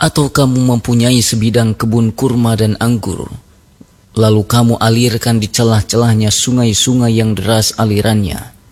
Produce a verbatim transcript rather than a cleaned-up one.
Atau kamu mempunyai sebidang kebun kurma dan anggur, lalu kamu alirkan di celah-celahnya sungai-sungai yang deras alirannya,